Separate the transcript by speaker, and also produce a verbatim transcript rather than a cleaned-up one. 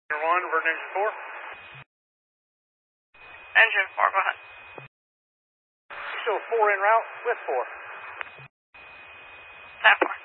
Speaker 1: one, Vert engine four.
Speaker 2: Engine four, go ahead.
Speaker 1: Show four en route with four.
Speaker 2: ten four.